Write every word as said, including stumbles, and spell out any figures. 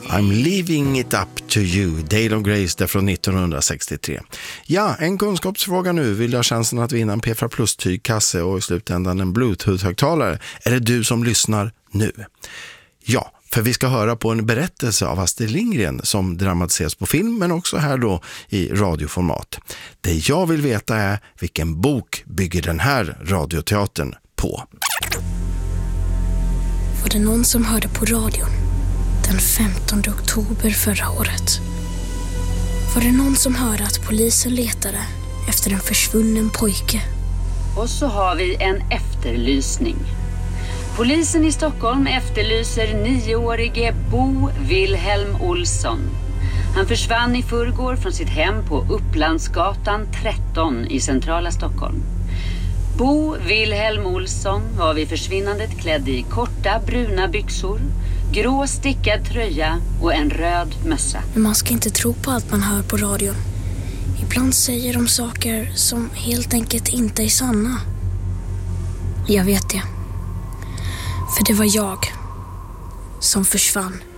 I'm leaving it up to you, Dale of Grace, det från nittonhundrasextiotre. Ja, en kunskapsfråga nu. Vill du ha chansen att vinna en P fyra Plus tygkasse och i slutändan en Bluetooth-högtalare? Är det du som lyssnar nu? Ja, för vi ska höra på en berättelse av Astrid Lindgren som dramatiseras på film men också här då i radioformat. Det jag vill veta är vilken bok bygger den här radioteatern på. Var det någon som hörde på radion den femtonde oktober förra året? Var det någon som hörde att polisen letade efter en försvunnen pojke? Och så har vi en efterlysning. Polisen i Stockholm efterlyser nioårige Bo Wilhelm Olsson. Han försvann i förrgår från sitt hem på Upplandsgatan tretton i centrala Stockholm. Bo Wilhelm Olsson var vid försvinnandet klädd i korta bruna byxor, grå stickad tröja och en röd mössa. Men man ska inte tro på allt man hör på radion. Ibland säger de saker som helt enkelt inte är sanna. Jag vet det. För det var jag som försvann.